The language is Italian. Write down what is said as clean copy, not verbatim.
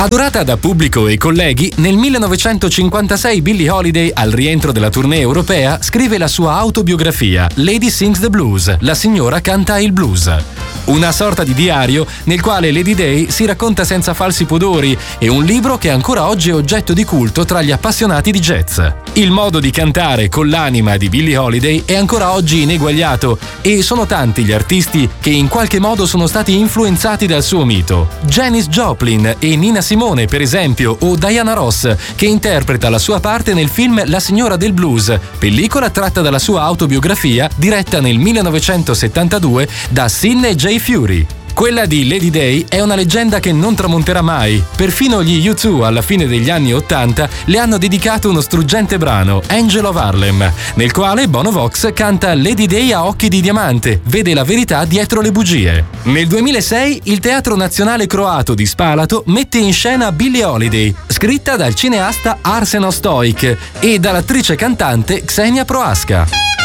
Adorata da pubblico e colleghi, nel 1956 Billie Holiday, al rientro della tournée europea, scrive la sua autobiografia Lady Sings the Blues, la signora canta il blues. Una sorta di diario nel quale Lady Day si racconta senza falsi pudori e un libro che ancora oggi è oggetto di culto tra gli appassionati di jazz. Il modo di cantare con l'anima di Billie Holiday è ancora oggi ineguagliato e sono tanti gli artisti che in qualche modo sono stati influenzati dal suo mito. Janis Joplin e Nina Simone, per esempio, o Diana Ross, che interpreta la sua parte nel film La signora del blues, pellicola tratta dalla sua autobiografia diretta nel 1972 da Sidney J. Furie. Quella di Lady Day è una leggenda che non tramonterà mai. Perfino gli U2 alla fine degli anni '80 le hanno dedicato uno struggente brano, Angel of Harlem, nel quale Bono Vox canta Lady Day a occhi di diamante, vede la verità dietro le bugie. Nel 2006 il Teatro Nazionale Croato di Spalato mette in scena Billie Holiday, scritta dal cineasta Arsen Ostojic e dall'attrice cantante Ksenia Prohaska.